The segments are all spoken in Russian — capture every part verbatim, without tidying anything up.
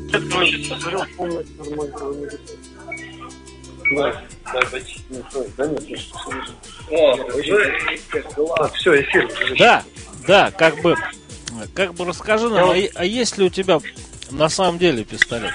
короче, посмотрел полностью нормально. Да, да, да, нет, О, все, эфир. Да, да, как бы, как бы расскажи нам, а, а есть ли у тебя на самом деле пистолет?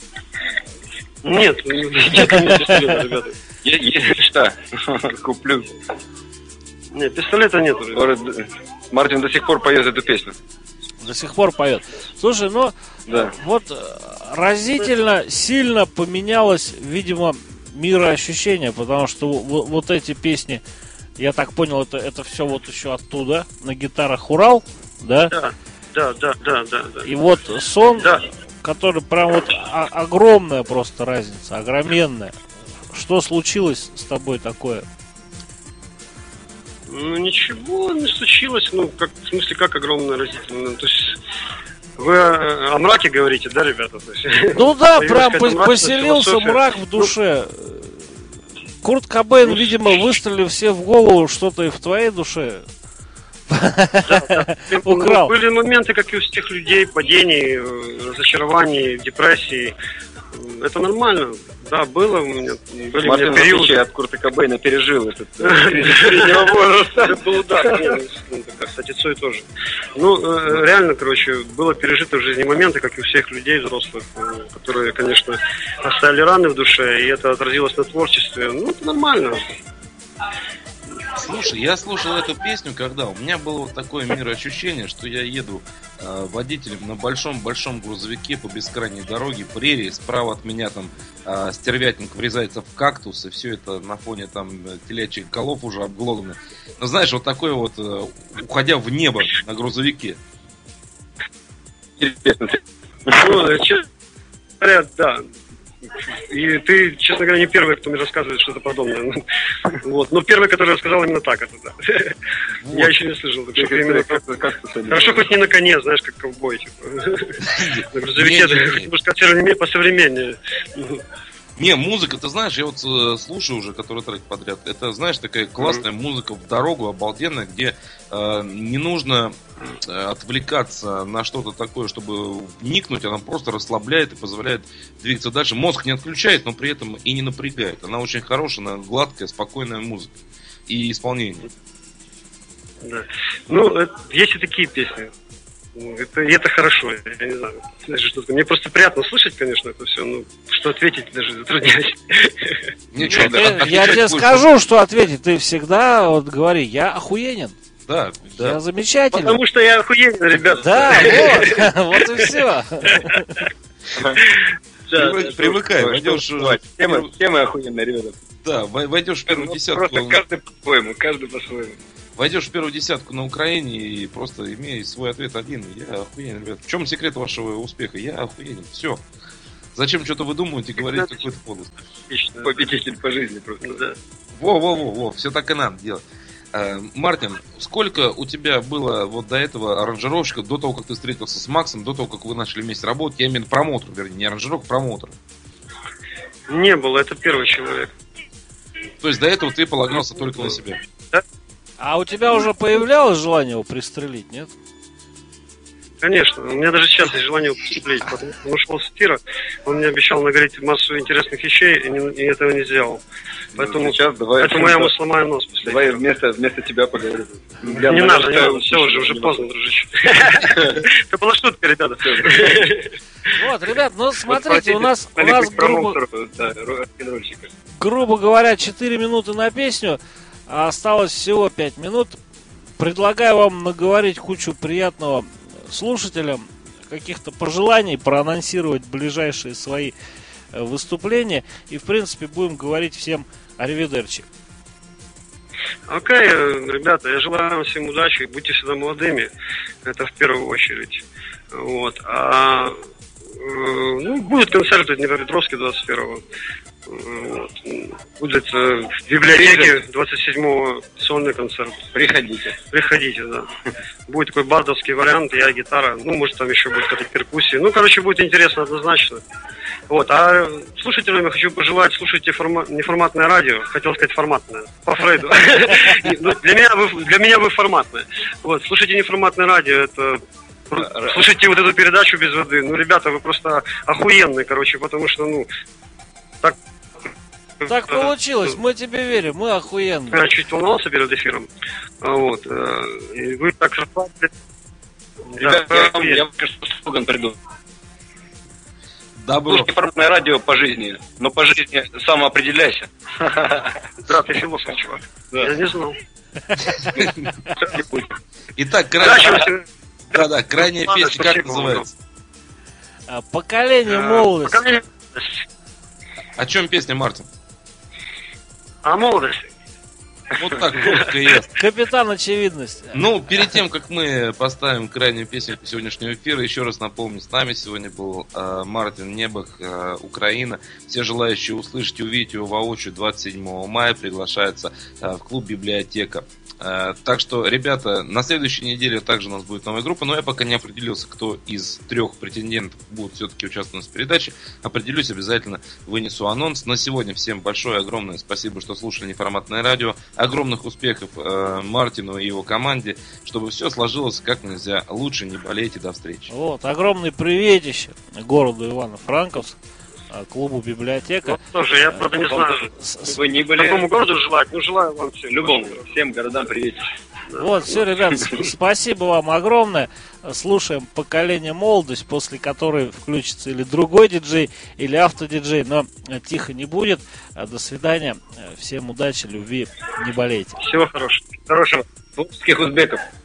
Нет, нет, нет пистолета, ребята. Если что, куплю. Нет, пистолета нет уже. Мартин до сих пор поет эту песню. До сих пор поет. Слушай, ну, да. Вот разительно сильно поменялось, видимо, мироощущение, потому что вот, вот эти песни, я так понял, это, это все вот еще оттуда, на гитарах Урал, да? Да, да, да, да, да. да. И вот сон, да. который прям вот о- огромная просто разница, огроменная. Что случилось с тобой такое? Ну, ничего не случилось, ну, как, в смысле, как огромная разительная, то есть... Вы о, о мраке говорите, да, ребята? То есть, ну да, прям поселился мрак в душе. Ну, Курт Кобейн, ну, видимо, выстрелили все в голову, что-то и в твоей душе. Да, да. Украл. Были моменты, как и у всех людей, падений, разочарований, депрессий. Это нормально. Да, было у меня. Были Мартин, у меня периоды. от Курта Кобейна пережил этот среднего возраста. Это был удар. Кстати, Цой тоже. Ну, реально, короче, было пережито в жизни моменты, как и у всех людей взрослых, которые, конечно, оставили раны в душе, и это отразилось на творчестве. Ну, это нормально. Слушай, я слушал эту песню, когда у меня было вот такое мироощущение, что я еду э, водителем на большом-большом грузовике по бескрайней дороге, прерии, справа от меня там э, стервятник врезается в кактус, и все это на фоне там телячьих голов уже обглодано. Но знаешь, вот такое вот, э, уходя в небо на грузовике. Интересно. Ну, честно говоря, да. И ты, честно говоря, не первый, кто мне рассказывает что-то подобное. Вот. Но первый, который рассказал именно так, это да. Вот. Я еще не слышал. Так, что именно как, как хорошо, хоть не на коне, знаешь, как ковбой. Типа. На грузовике, можно сказать, посовременнее. Не, музыка, ты знаешь, я вот э, слушаю уже который трек подряд. Это, знаешь, такая классная mm-hmm. музыка в дорогу, обалденная, где э, не нужно э, отвлекаться на что-то такое, чтобы вникнуть. Она просто расслабляет и позволяет двигаться дальше. Мозг не отключает, но при этом и не напрягает. Она очень хорошая, она гладкая, спокойная музыка и исполнение. Да. Ну, это, есть и такие песни. Это, и это хорошо, я не знаю. Что-то. Мне просто приятно слышать, конечно, это все. Ну, что ответить даже затрудняюсь. Ничего, да, я тебе скажу, что ответить. Ты всегда вот говори, я охуенен. Да, да. Я замечательный. Потому что я охуенен, ребята. Да, вот, вот и все. Привыкай, войдешь... Темы охуенные, ребята. Да, войдешь в первую десятку. Просто каждый по-своему, каждый по-своему. Войдешь в первую десятку на Украине и просто имеешь свой ответ один. Я охуенен, ребят. В чем секрет вашего успеха? Я охуенен. Все. Зачем что-то выдумывать и говорить какой-то повод? Победитель по жизни просто. Да. Во-во-во, все так и надо делать. А, Мартин, сколько у тебя было вот до этого аранжировщиков, до того, как ты встретился с Максом, до того, как вы начали вместе работать? Я именно промоутер, вернее, не аранжировок, промоутер. Не было, это первый человек. То есть до этого ты полагался только на себя? Да. А у тебя уже появлялось желание его пристрелить, нет? Конечно, у меня даже сейчас есть желание его пристрелить, потому что он ушел с эфира, он мне обещал наговорить массу интересных вещей, и, не, и этого не сделал. Поэтому, ну, сейчас давай, поэтому я ему сломаю нос после Давай этого. вместо, вместо тебя поговорим. Не надо, не надо, все, уже, уже поздно, дружище. Это была шутка, ребята. Вот, ребят, ну смотрите, у нас, у нас грубо, грубо говоря, четыре минуты на песню, а осталось всего пять минут. Предлагаю вам наговорить кучу приятного слушателям, каких-то пожеланий, проанонсировать ближайшие свои выступления. И, в принципе, будем говорить всем аривидерчи. Окей, okay, ребята, я желаю вам всем удачи, будьте всегда молодыми, это в первую очередь. Вот. А, ну, будет концерт в Днепропетровске двадцать первого. Вот. Будет в библиотеке двадцать седьмого сольный концерт. Приходите. Приходите, да. Будет такой бардовский вариант, я гитара, ну, может, там еще будет какая-то перкуссия. Ну, короче, будет интересно однозначно. Вот. А слушателям я хочу пожелать, слушайте форма... неформатное радио, хотел сказать форматное, по Фрейду. Для меня вы форматное. Вот, слушайте неформатное радио, это слушайте вот эту передачу без воды. Ну, ребята, вы просто охуенные, короче, потому что, ну, так... Так получилось, мы тебе верим, мы охуенные. Я чуть волновался перед эфиром. Вот. И вы так расслабились. Ребята, я вам, я вам кажется, слоган придумал. Добро. Слушай, информатное радио по жизни, но по жизни самоопределяйся. Да, ты философ, чувак. Я не знал. Итак, крайняя, да, да, крайняя песня как называется? Поколение молодости. О чем песня, Мартин? О молодости. Вот так коротко и ясно. Капитан Очевидность. Ну, перед тем, как мы поставим крайнюю песню сегодняшнего эфира, еще раз напомню, с нами сегодня был э, Мартин Небах, э, Украина. Все желающие услышать и увидеть его воочию двадцать седьмого мая приглашаются э, в клуб «Библиотека». Э, так что, ребята, на следующей неделе также у нас будет новая группа, но я пока не определился, кто из трех претендентов будет все-таки участвовать в передаче. Определюсь, обязательно вынесу анонс. На сегодня всем большое, огромное спасибо, что слушали Неформатное радио. Огромных успехов э, Мартину и его команде, чтобы все сложилось как нельзя лучше. Не болейте, до встречи. Вот, огромный приветище городу Ивано-Франковск, клубу «Библиотека». Вот тоже, я правда не знаю, вы не были... какому городу желать, но желаю вам всем. Любому, всем городам привет. Вот, все, ребят, спасибо вам огромное. Слушаем «Поколение молодость», после которой включится или другой диджей, или автодиджей, но тихо не будет. До свидания. Всем удачи, любви, не болейте. Всего хорошего. Хорошего. Русских узбеков.